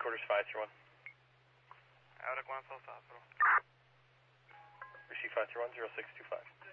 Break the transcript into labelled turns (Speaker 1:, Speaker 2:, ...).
Speaker 1: headquarters 531.
Speaker 2: Out at Glen South Hospital.
Speaker 1: Receive 531, 0625.